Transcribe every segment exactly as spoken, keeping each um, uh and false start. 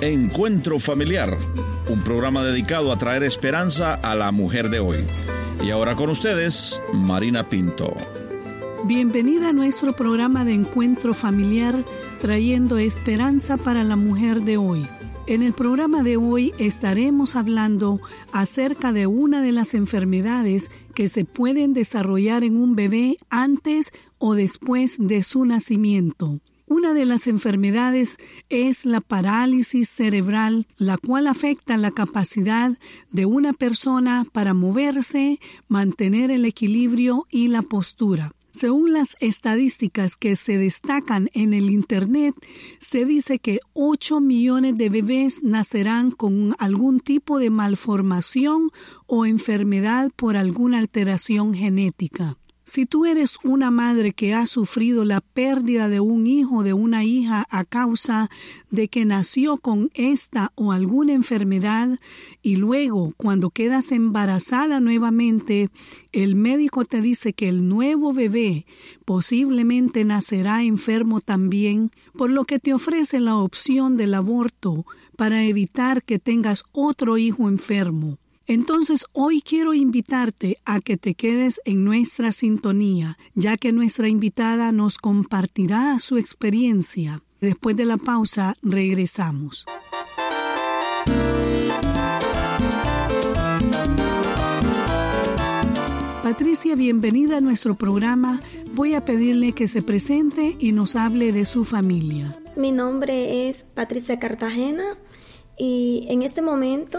Encuentro Familiar, un programa dedicado a traer esperanza a la mujer de hoy. Y ahora con ustedes, Marina Pinto. Bienvenida a nuestro programa de Encuentro Familiar, trayendo esperanza para la mujer de hoy. En el programa de hoy estaremos hablando acerca de una de las enfermedades que se pueden desarrollar en un bebé antes o después de su nacimiento. Una de las enfermedades es la parálisis cerebral, la cual afecta la capacidad de una persona para moverse, mantener el equilibrio y la postura. Según las estadísticas que se destacan en el Internet, se dice que ocho millones de bebés nacerán con algún tipo de malformación o enfermedad por alguna alteración genética. Si tú eres una madre que ha sufrido la pérdida de un hijo o de una hija a causa de que nació con esta o alguna enfermedad y luego cuando quedas embarazada nuevamente, el médico te dice que el nuevo bebé posiblemente nacerá enfermo también, por lo que te ofrece la opción del aborto para evitar que tengas otro hijo enfermo. Entonces, hoy quiero invitarte a que te quedes en nuestra sintonía, ya que nuestra invitada nos compartirá su experiencia. Después de la pausa, regresamos. Patricia, bienvenida a nuestro programa. Voy a pedirle que se presente y nos hable de su familia. Mi nombre es Patricia Cartagena y en este momento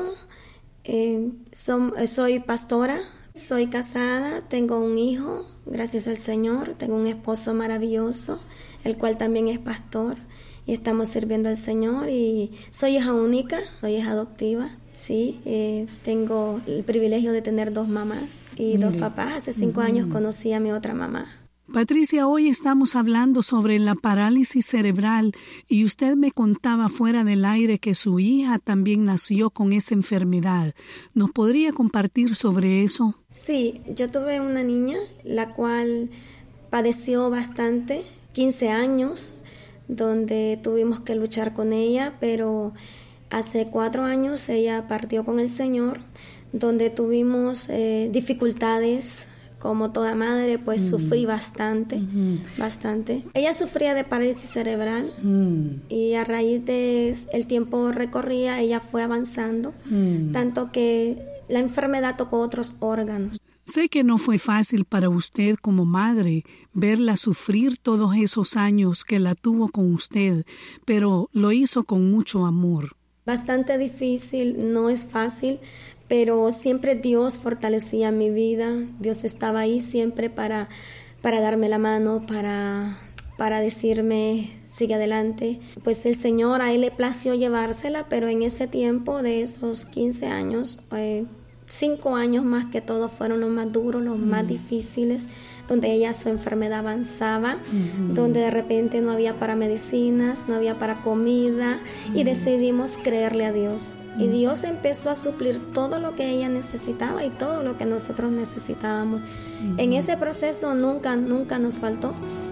Eh, son, soy pastora, soy casada, tengo un hijo, gracias al Señor, tengo un esposo maravilloso, el cual también es pastor, y estamos sirviendo al Señor, y soy hija única, soy hija adoptiva, sí, eh, tengo el privilegio de tener dos mamás y dos papás. Hace cinco uh-huh. años conocí a mi otra mamá. Patricia, hoy estamos hablando sobre la parálisis cerebral y usted me contaba fuera del aire que su hija también nació con esa enfermedad. ¿Nos podría compartir sobre eso? Sí, yo tuve una niña la cual padeció bastante, quince años, donde tuvimos que luchar con ella, pero hace cuatro años ella partió con el Señor, donde tuvimos eh, dificultades. Como toda madre, pues mm. sufrí bastante, mm. bastante. Ella sufría de parálisis cerebral mm. y a raíz de el tiempo recorría, ella fue avanzando, mm. tanto que la enfermedad tocó otros órganos. Sé que no fue fácil para usted como madre verla sufrir todos esos años que la tuvo con usted, pero lo hizo con mucho amor. Bastante difícil, no es fácil, pero siempre Dios fortalecía mi vida. Dios estaba ahí siempre para, para darme la mano, para, para decirme sigue adelante. Pues el Señor a Él le plació llevársela, pero en ese tiempo de esos quince años, eh, cinco años más que todo fueron los más duros, los mm. más difíciles, donde ella su enfermedad avanzaba, mm-hmm. donde de repente no había para medicinas, no había para comida mm. y decidimos creerle a Dios. Mm. Y Dios empezó a suplir todo lo que ella necesitaba y todo lo que nosotros necesitábamos. Mm. En ese proceso nunca, nunca nos faltó.